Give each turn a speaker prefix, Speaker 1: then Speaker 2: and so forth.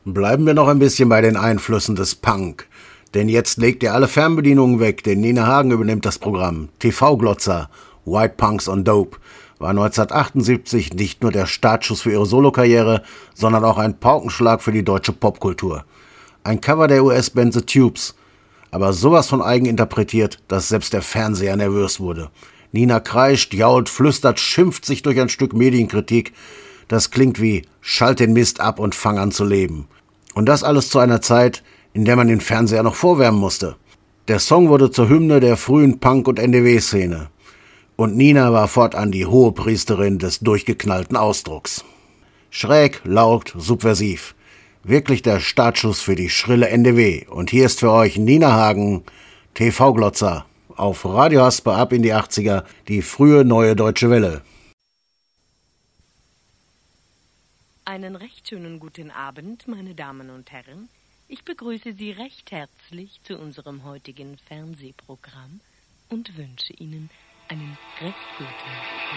Speaker 1: Bleiben wir noch ein bisschen bei den Einflüssen des Punk. Denn jetzt legt ihr alle Fernbedienungen weg, denn Nina Hagen übernimmt das Programm. TV-Glotzer, White Punks on Dope, war 1978 nicht nur der Startschuss für ihre Solokarriere, sondern auch ein Paukenschlag für die deutsche Popkultur. Ein Cover der US-Band The Tubes, aber sowas von eigen interpretiert, dass selbst der Fernseher nervös wurde. Nina kreischt, jault, flüstert, schimpft sich durch ein Stück Medienkritik. Das klingt wie „Schalt den Mist ab und fang an zu leben". Und das alles zu einer Zeit, in der man den Fernseher noch vorwärmen musste. Der Song wurde zur Hymne der frühen Punk- und NDW-Szene. Und Nina war fortan die Hohepriesterin des durchgeknallten Ausdrucks. Schräg, laut, subversiv. Wirklich der Startschuss für die schrille NDW. Und hier ist für euch Nina Hagen, TV-Glotzer. Auf Radio Hasper ab in die 80er, die frühe neue deutsche Welle.
Speaker 2: Einen recht schönen guten Abend, meine Damen und Herren. Ich begrüße Sie recht herzlich zu unserem heutigen Fernsehprogramm und wünsche Ihnen einen recht guten